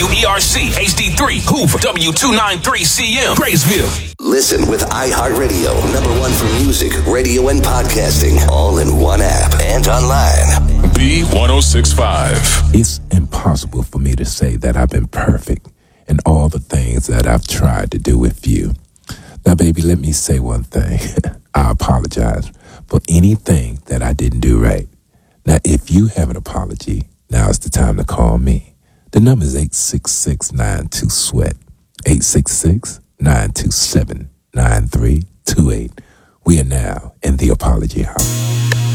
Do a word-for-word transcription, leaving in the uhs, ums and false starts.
W E R C H D three, Hoover, W two ninety-three C M, Graysville. Listen with iHeartRadio, number one for music, radio, and podcasting, all in one app and online. B one oh six point five. It's impossible for me to say that I've been perfect in all the things that I've tried to do with you. Now, baby, let me say one thing. I apologize for anything that I didn't do right. Now, if you have an apology, now is the time to call me. The number is eight six six, nine two, sweat, eight six six, nine two seven, nine three two eight. We are now in the Apology House.